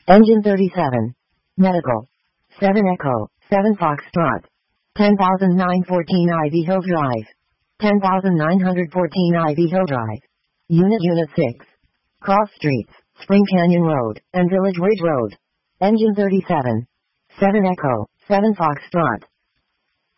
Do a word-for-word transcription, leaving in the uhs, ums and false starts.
Engine thirty-seven. Medical. seven Echo, seven Foxtrot. ten thousand nine hundred fourteen Ivy Hill Drive. ten thousand nine hundred fourteen Ivy Hill Drive. Unit Unit six. Cross Streets, Spring Canyon Road, and Village Ridge Road. Engine thirty-seven. seven Echo, seven Foxtrot.